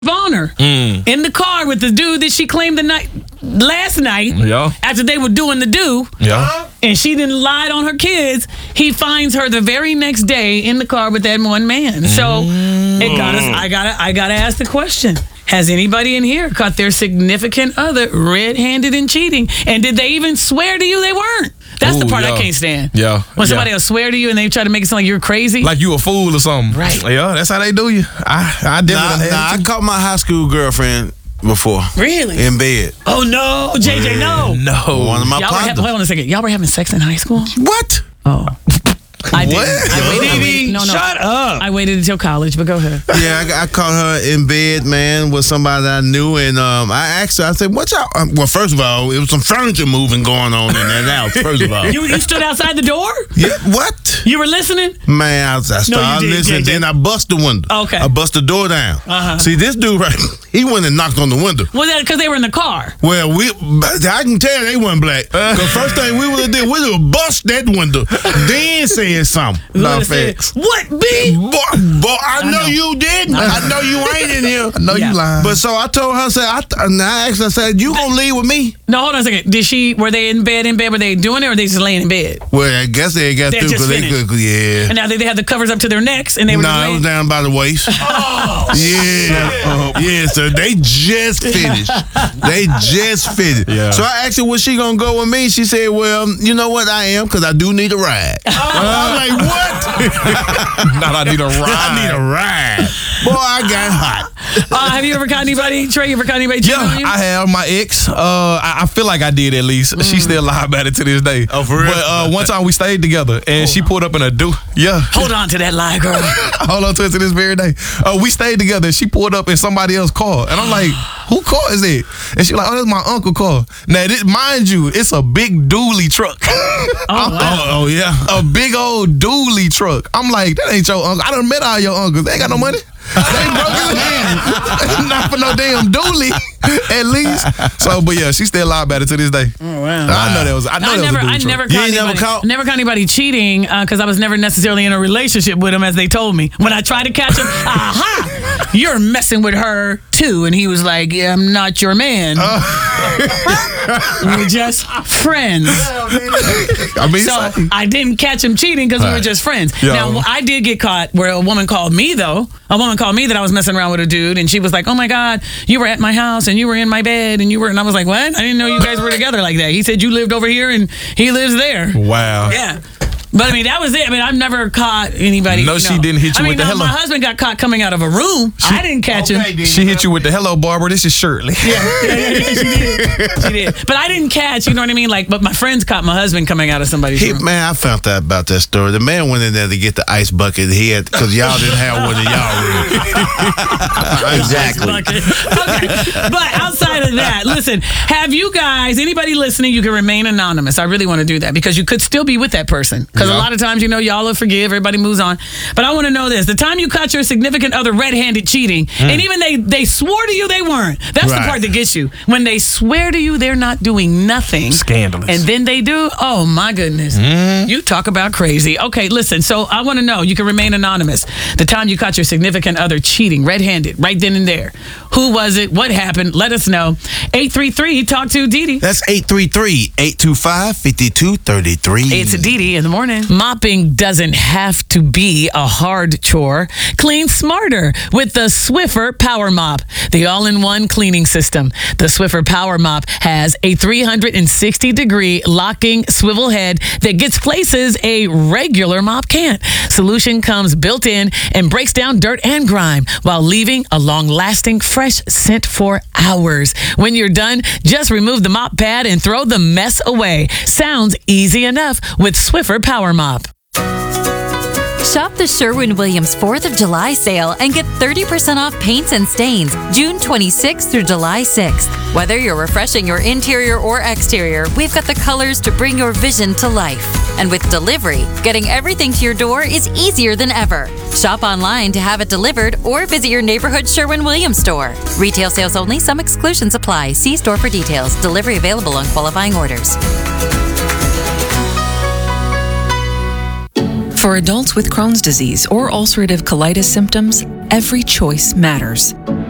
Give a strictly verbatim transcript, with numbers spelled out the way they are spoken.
Bonner mm. in the car with the dude that she claimed the night last night yeah. after they were doing the do. Yeah. And she didn't lie on her kids. He finds her the very next day in the car with that one man. So mm. it got us. I gotta. I gotta ask the question: has anybody in here caught their significant other red-handed and cheating? And did they even swear to you they weren't? That's Ooh, the part yeah. I can't stand. Yeah. When somebody yeah. will swear to you and they try to make it sound like you're crazy. Like you a fool or something. Right. Yeah, that's how they do you. I, I definitely nah, nah, I caught my high school girlfriend before. Really? In bed. Oh, no. J J, no. No. One of my Y'all were ha- Hold on a second. Y'all were having sex in high school? What? Oh. I did. What? I waited, I waited, no, no. Shut up. I waited until college, but go ahead. Yeah, I, I caught her in bed, man, with somebody that I knew, and um, I asked her, I said, what y'all, um, well, first of all, it was some furniture moving going on in that house, first of all. You, you stood outside the door? Yeah, what? You were listening? Man, I, I started no, you did, listening, J J. then I bust the window. Okay. I bust the door down. Uh-huh. See, this dude right, he went and knocked on the window. Was that because they were in the car? Well, we, I can tell they wasn't black. The first thing we would have did, we would have bust that window, then said something. No facts. What, B? Boy, boy, I, I know, know you didn't. I, I know you ain't in here. I know yeah. you lying. But so I told her, I said, I, I asked her, I said, you gonna leave with me? No, hold on a second. Did she, were they in bed, in bed? Were they doing it or were they just laying in bed? Well, I guess they got They're through because they could, yeah. And now they, they had the covers up to their necks and they were No, nah, it was down by the waist. Oh, yeah. Yeah, so they just finished. They just finished. Yeah. So I asked her, was she gonna go with me? She said, well, you know what, I am, because I do need a ride. Oh. I'm like, what? Not I need a ride. I need a ride. Boy, I got hot. Uh, have you ever caught anybody, Trey? You ever caught anybody cheating Yeah, on you? I have. My ex, uh, I, I feel like I did at least. Mm. She still lie about it to this day. Oh, for real? But uh, one time we stayed together and oh. she pulled up in a do. Yeah. Hold on to that lie, girl. Hold on to it to this very day. Uh, we stayed together and she pulled up in somebody else's car. And I'm like, who car is it? And she like, oh, that's my uncle car. Now, this, mind you, it's a big dually truck. Oh, wow. oh, oh, yeah. A big old dually truck. I'm like, that ain't your uncle. I done met all your uncles. They ain't got no money. They broke his hand. Not for no damn dually, at least. So, but yeah, she still lie about it to this day. Oh, wow. I know that was. I know I that never, was a I dually never truck. caught anybody, never caught? never caught anybody cheating because uh, I was never necessarily in a relationship with him, as they told me. When I tried to catch him, aha, you're messing with her too, and he was like, "Yeah, I'm not your man. Uh. We're just friends." I mean, so like, I didn't catch him cheating because right. we were just friends. Yo. Now I did get caught where a woman called me though. A woman called me that I was messing around with a dude, and she was like, "Oh my God, you were at my house and you were in my bed and you were," and I was like, "What? I didn't know you guys were together like that." He said you lived over here and he lives there. Wow. Yeah. But I mean, that was it. I mean, I've never caught anybody. No, you know. she didn't hit you I mean, with the no, hello. my husband got caught coming out of a room. She, I didn't catch okay, him. She hit you with the hello, Barbara. This is Shirley. Yeah, yeah, yeah, yeah, she did. She did. But I didn't catch, you know what I mean? Like, but my friends caught my husband coming out of somebody's he, room. Man, I found out about that story. The man went in there to get the ice bucket. He had, because y'all didn't have one in y'all room. Exactly. Okay. But outside of that, listen, have you guys, anybody listening, you can remain anonymous. I really want to do that because you could still be with that person. Because yeah. a lot of times, you know, y'all will forgive, everybody moves on. But I want to know this. The time you caught your significant other red-handed cheating, mm. and even they, they swore to you they weren't. That's right. the part that gets you. When they swear to you they're not doing nothing. Scandalous. And then they do, oh my goodness. Mm. You talk about crazy. Okay, listen, so I want to know, you can remain anonymous. The time you caught your significant other cheating, red-handed, right then and there. Who was it? What happened? Let us know. eight three three, talk to Dee Dee. That's eight three three, eight two five, five two three three. It's Dee Dee in the morning. Mopping doesn't have to be a hard chore. Clean smarter with the Swiffer Power Mop, the all-in-one cleaning system. The Swiffer Power Mop has a three hundred sixty degree locking swivel head that gets places a regular mop can't. Solution comes built in and breaks down dirt and grime while leaving a long-lasting fresh scent for hours. When you're done, just remove the mop pad and throw the mess away. Sounds easy enough with Swiffer Power Mop. Shop the Sherwin-Williams fourth of July sale and get thirty percent off paints and stains June twenty-sixth through July sixth. Whether you're refreshing your interior or exterior, we've got the colors to bring your vision to life. And with delivery, getting everything to your door is easier than ever. Shop online to have it delivered or visit your neighborhood Sherwin-Williams store. Retail sales only. Some exclusions apply. See store for details. Delivery available on qualifying orders. For adults with Crohn's disease or ulcerative colitis symptoms, every choice matters.